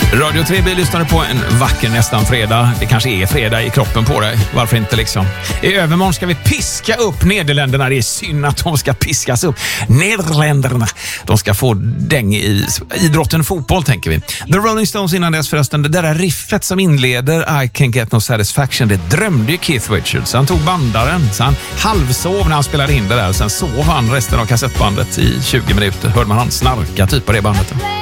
Radio 3 lyssnar på en vacker nästan fredag. Det kanske är fredag i kroppen på dig. Varför inte liksom? I övermorgon ska vi piska upp Nederländerna. Det är synd att de ska piskas upp. Nederländerna, de ska få däng i idrotten fotboll, tänker vi. The Rolling Stones innan dess förresten. Det där riffet som inleder I Can't Get No Satisfaction, det drömde ju Keith Richards. Han tog bandaren, så han halvsov när han spelade in det där. Sen sov han resten av kassettbandet i 20 minuter. Hörde man han snarka typ på det bandet.